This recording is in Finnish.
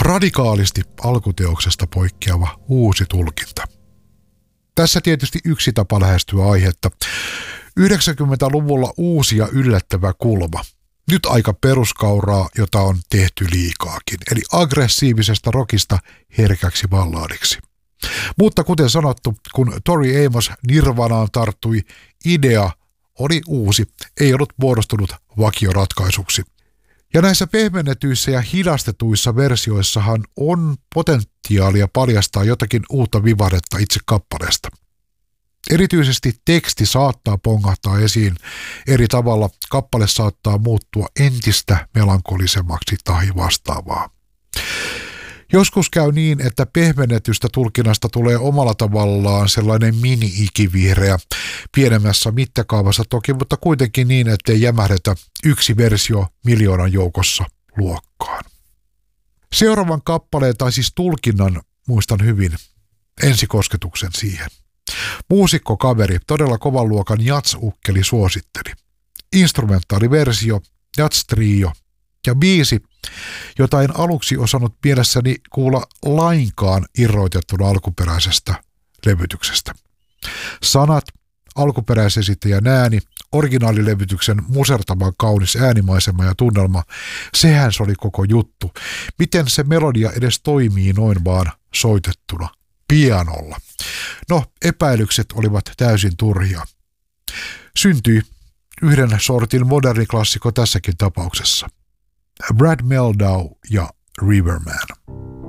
radikaalisti alkuteoksesta poikkeava uusi tulkinta. Tässä tietysti yksi tapa lähestyä aihetta. 90-luvulla uusi ja yllättävä kulma. Nyt aika peruskauraa, jota on tehty liikaakin, eli aggressiivisesta rockista herkäksi balladiksi. Mutta kuten sanottu, kun Tori Amos Nirvanaan tarttui, idea oli uusi, ei ollut muodostunut vakioratkaisuksi. Ja näissä pehmennetyissä ja hidastetuissa versioissahan on potentiaalia paljastaa jotakin uutta vivaretta itse kappaleesta. Erityisesti teksti saattaa pongahtaa esiin eri tavalla, kappale saattaa muuttua entistä melankolisemmaksi tai vastaavaa. Joskus käy niin, että pehmennetystä tulkinnasta tulee omalla tavallaan sellainen mini-ikivihreä, pienemmässä mittakaavassa toki, mutta kuitenkin niin, ettei jämähdetä yksi versio miljoonan joukossa luokkaan. Seuraavan kappaleen tai siis tulkinnan muistan hyvin, ensikosketuksen siihen. Muusikkokaveri, todella kovan luokan jats-ukkeli suositteli. Instrumentaaliversio, jats-trio ja biisi, jota en aluksi osannut mielessäni kuulla lainkaan irroitettuna alkuperäisestä levytyksestä. Sanat, alkuperäisesittäjän ääni, originaalilevytyksen musertavan kaunis äänimaisema ja tunnelma, sehän se oli koko juttu. Miten se melodia edes toimii noin vaan soitettuna pianolla? No, epäilykset olivat täysin turhia. Syntyi yhden sortin moderni klassikko tässäkin tapauksessa. Brad Mehldau ja Riverman.